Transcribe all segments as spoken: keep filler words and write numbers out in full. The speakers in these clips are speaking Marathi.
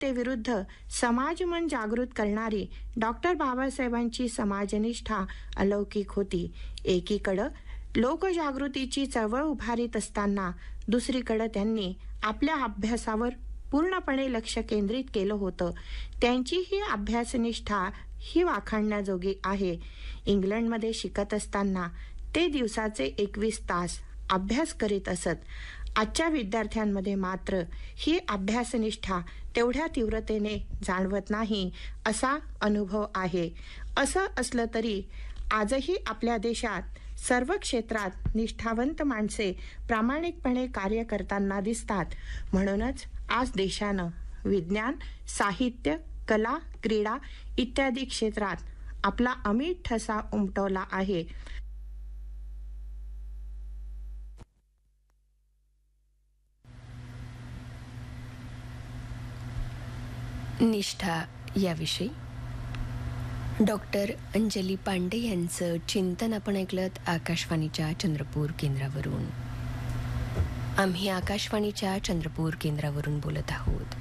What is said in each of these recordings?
विरुद्ध समाजमन जागृत करणारी डॉक्टर बाबासाहेबांची समाजनिष्ठा अलौकिक होती. एकीकडं लोकजागृतीची चळवळ उभारीत असताना दुसरीकडे त्यांनी आपल्या अभ्यासावर पूर्णपणे लक्ष केंद्रित केलं होतं. त्यांची ही अभ्यासनिष्ठा ही वाखाणण्याजोगी आहे. इंग्लंडमध्ये शिकत असताना ते दिवसाचे एकवीस तास अभ्यास करीत असत. आजच्या विद्यार्थ्यांमध्ये मात्र ही अभ्यासनिष्ठा तेवढ्या तीव्रतेने जाणवत नाही असा अनुभव आहे. असं असलं तरी आजही आपल्या देशात सर्व क्षेत्रात निष्ठावंत माणसे प्रामाणिकपणे कार्य करताना दिसतात. म्हणूनच आज देशानं विज्ञान, साहित्य, कला, क्रीडा इत्यादी क्षेत्रात आपला अमिट ठसा उमटवला आहे. निष्ठा याविषयी डॉक्टर अंजली पांडे यांचं चिंतन आपण ऐकलत आकाशवाणीच्या चंद्रपूर केंद्रावरून. आम्ही आकाशवाणीच्या चंद्रपूर केंद्रावरून बोलत आहोत.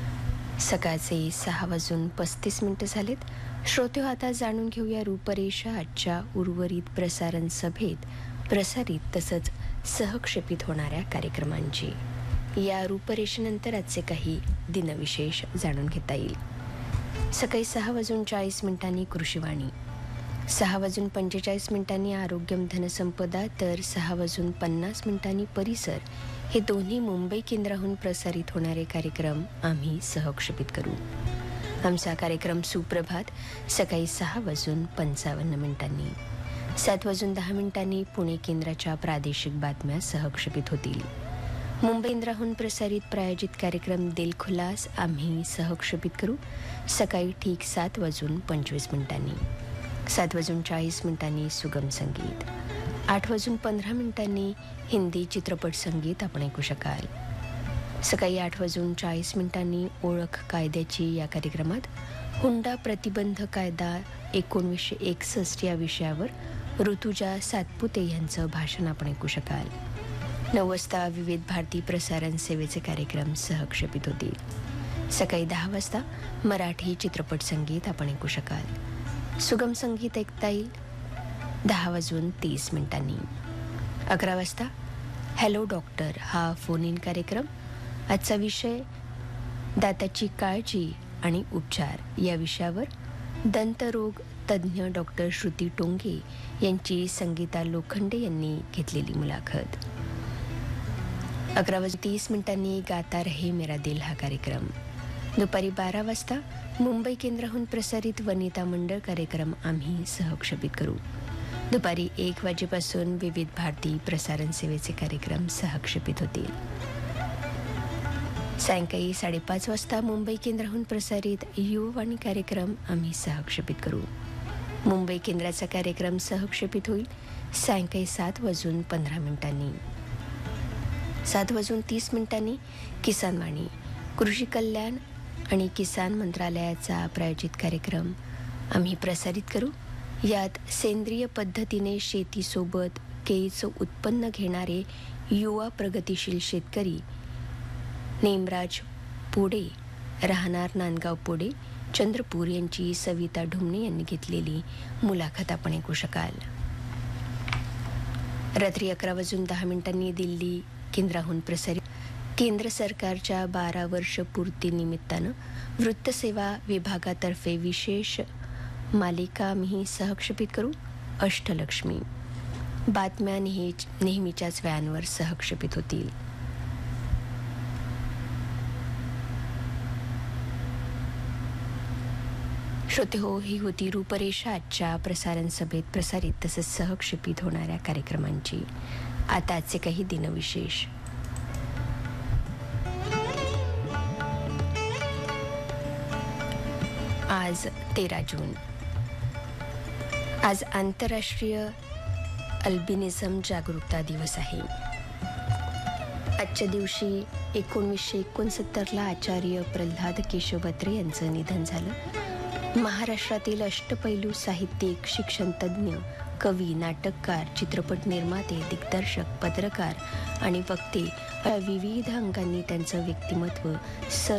सकाळचे सहा वाजून पस्तीस मिनिटं झालेत. श्रोते, आता जाणून घेऊया रूपरेषा आजच्या उर्वरित प्रसारण सभेत प्रसारित तसंच सहक्षेपित होणाऱ्या कार्यक्रमांची. या रूपरेषेनंतर आजचे काही दिनविशेष जाणून घेता येईल. सकाळी सहा वाजून चाळीस मिनिटांनी कृषीवाणी, सहा वाजून पंचेचाळीस मिनिटांनी आरोग्यम धनसंपदा, तर सहा वाजून पन्नास मिनिटांनी परिसर हे दोन्ही मुंबई केंद्राहून प्रसारित होणारे कार्यक्रम आम्ही सहक्षेपित करू. आमचा कार्यक्रम सुप्रभात सकाळी सहा वाजून पंचावन्न मिनिटांनी, सात वाजून दहा मिनिटांनी पुणे केंद्राच्या प्रादेशिक बातम्या सहक्षेपित होतील. मुंबई केंद्राहून प्रसारित प्रायोजित कार्यक्रम दिलखुलास आम्ही सहक्षेपित करू सकाळी ठीक सात वाजून पंचवीस मिनिटांनी, सात वाजून चाळीस मिनिटांनी सुगम संगीत, आठ वाजून पंधरा मिनिटांनी हिंदी चित्रपट संगीत आपण ऐकू शकाल. सकाळी आठ वाजून चाळीस मिनिटांनी ओळख कायद्याची या कार्यक्रमात हुंडा प्रतिबंध कायदा एकोणीसशे एकसष्ट या विषयावर ऋतुजा सातपुते यांचं भाषण आपण ऐकू शकाल. नऊ वाजता विविध भारती प्रसारण सेवेचे कार्यक्रम सहक्षेपित होतील. सकाळी दहा वाजता मराठी चित्रपट संगीत आपण ऐकू शकाल. सुगम संगीत ऐकता येईल दहा वाजून तीस मिनिटांनी. अकरा वाजता हॅलो डॉक्टर हा फोन इन कार्यक्रम. आजचा विषय दाताची काळजी आणि उपचार या विषयावर दंतरोग तज्ज्ञ डॉक्टर श्रुती टोंगे यांची संगीता लोखंडे यांनी घेतलेली मुलाखत. अकरा वाजून तीस मिनिटांनी गाता रहे मेरा दिल हा कार्यक्रम. दुपारी बारा वाजता मुंबई केंद्राहून प्रसारित वनिता मंडळ कार्यक्रम आम्ही सहक्षेपित करू. दुपारी एक वाजेपासून विविध भारती प्रसारण सेवेचे कार्यक्रम सहक्षेपित होतील. सायंकाळी साडेपाच वाजता मुंबई केंद्राहून प्रसारित युववाणी कार्यक्रम आम्ही सहक्षेपित करू. मुंबई केंद्राचा कार्यक्रम सहक्षेपित होईल सायंकाळी सात वाजून पंधरा मिनिटांनी. सात वाजून तीस मिनिटांनी किसानवाणी, कृषी कल्याण आणि किसान मंत्रालयाचा प्रायोजित कार्यक्रम आम्ही प्रसारित करू. यात सेंद्रिय पद्धतीने शेतीसोबत केळीचं उत्पन्न घेणारे युवा प्रगतिशील शेतकरी नेमराज पोडे, राहणार नांदगाव पोडे, चंद्रपूर यांची सविता ढुमणे यांनी घेतलेली मुलाखत आपण ऐकू शकाल. रात्री अकरा वाजून दहा मिनिटांनी दिल्ली केंद्राहून प्रसारित केंद्र सरकारच्या बारा वर्ष पूर्ती निमित्तानं वृत्तसेवा विभागातर्फे विशेष मालिका आम्ही सहक्षेपित करू. अष्टलक्ष्मी बातम्या नेह नेहमीच्याच वेळांवर सहक्षेपित होतील. श्रोते हो, ही होती रूपरेषा आजच्या प्रसारण सभेत प्रसारित तसंच सहक्षेपित होणाऱ्या कार्यक्रमांची. आता आजचे काही दिनविशेष. आज तेरा जून. आज आंतरराष्ट्रीय अल्बिनिझम जागरूकता दिवस आहे. आजच्या दिवशी एकोणीसशे एकोणसत्तरला आचार्य प्रल्हाद केशव अत्रे यांचं निधन झालं. महाराष्ट्रातील अष्टपैलू साहित्यिक, शिक्षणतज्ज्ञ, कवी, नाटककार, चित्रपट निर्माते, दिग्दर्शक, पत्रकार आणि वक्ते या विविध अंगांनी त्यांचं व्यक्तिमत्व सर्व